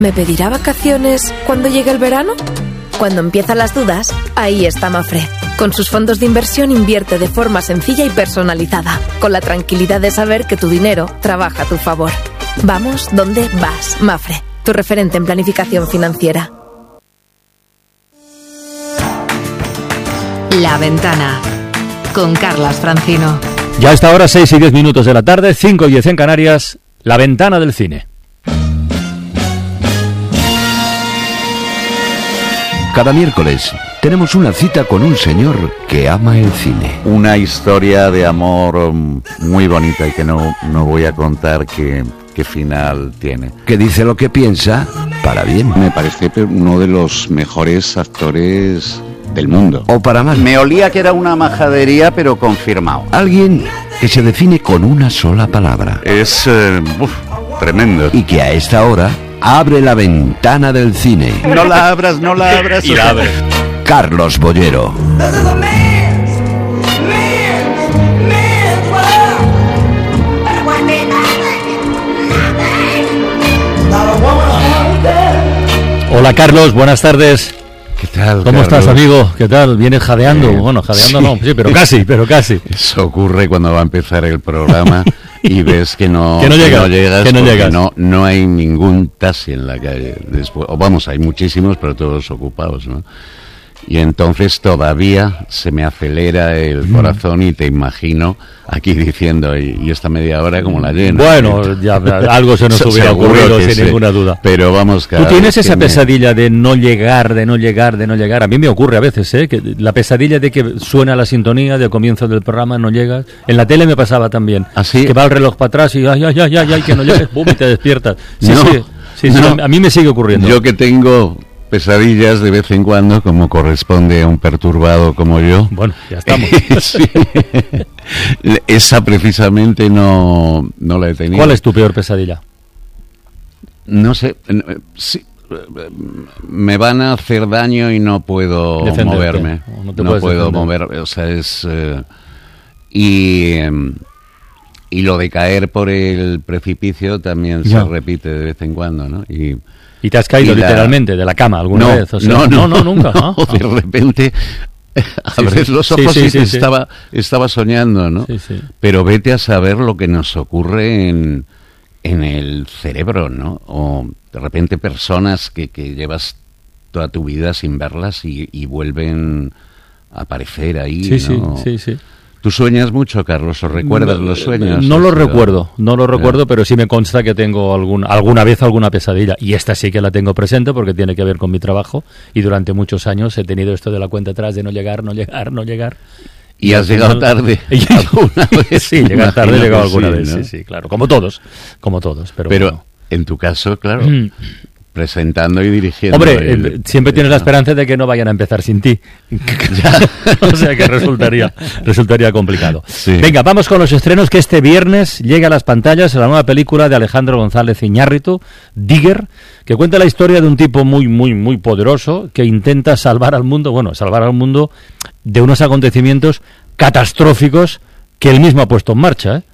¿Me pedirá vacaciones cuando llegue el verano? Cuando empiezan las dudas, ahí está Mafre. Con sus fondos de inversión invierte de forma sencilla y personalizada, con la tranquilidad de saber que tu dinero trabaja a tu favor. Vamos donde vas, Mafre, tu referente en planificación financiera. La Ventana, con Carlas Francino. Ya a esta hora, 6 y 10 minutos de la tarde, 5 y 10 en Canarias, La Ventana del Cine. Cada miércoles tenemos una cita con un señor que ama el cine. Una historia de amor muy bonita y que no voy a contar qué final tiene. Que dice lo que piensa para bien. Me parece uno de los mejores actores del mundo. O para mal. Me olía que era una majadería, pero confirmado. Alguien que se define con una sola palabra. Es tremendo. Y que a esta hora abre la ventana del cine. No la abras. Y la abre. Carlos Bollero. Hola Carlos, buenas tardes. ¿Qué tal, ¿Cómo Carlos? estás, amigo? ¿Qué tal? ¿Vienes jadeando? Bueno, jadeando sí. no, sí, pero casi. Eso ocurre cuando va a empezar el programa y ves que no llegas. No hay ningún taxi en la calle. Después, hay muchísimos, pero todos ocupados, ¿no? Y entonces todavía se me acelera el corazón y te imagino aquí diciendo, y esta media hora como la llena. Bueno, ya algo se nos hubiera ocurrido sin ninguna duda. Pero vamos, ¿Tú tienes esa pesadilla de no llegar? A mí me ocurre a veces, que la pesadilla de que suena la sintonía del comienzo del programa, no llegas. En la tele me pasaba también. ¿Así? Que va el reloj para atrás y ay, que no llegues, pum, y te despiertas. Sí, a mí me sigue ocurriendo. Yo que tengo pesadillas de vez en cuando, como corresponde a un perturbado como yo. Bueno, ya estamos. Sí. Esa precisamente no la he tenido. ¿Cuál es tu peor pesadilla? No sé. Sí, me van a hacer daño y no puedo moverme. No puedo moverme. O sea, es... Y lo de caer por el precipicio también se repite de vez en cuando, ¿no? ¿Y te has caído literalmente de la cama alguna vez? O sea, no, nunca. No, de repente abres los ojos y estaba soñando, ¿no? Sí. Pero vete a saber lo que nos ocurre en el cerebro, ¿no? O de repente personas que llevas toda tu vida sin verlas y vuelven a aparecer ahí, ¿no? Sí. ¿Tú sueñas mucho, Carlos, o recuerdas los sueños? No lo recuerdo, pero sí me consta que tengo alguna vez alguna pesadilla. Y esta sí que la tengo presente porque tiene que ver con mi trabajo. Y durante muchos años he tenido esto de la cuenta atrás de no llegar. ¿Y has llegado tarde alguna vez? Sí, llegar tarde he llegado alguna vez, ¿no? Sí, claro. Como todos. Pero bueno. En tu caso, claro... presentando y dirigiendo. Hombre, siempre tienes la esperanza de que no vayan a empezar sin ti. O sea que resultaría complicado. Sí. Venga, vamos con los estrenos, que este viernes llega a las pantallas la nueva película de Alejandro González Iñárritu, Digger, que cuenta la historia de un tipo muy, muy, muy poderoso que intenta salvar al mundo de unos acontecimientos catastróficos que él mismo ha puesto en marcha,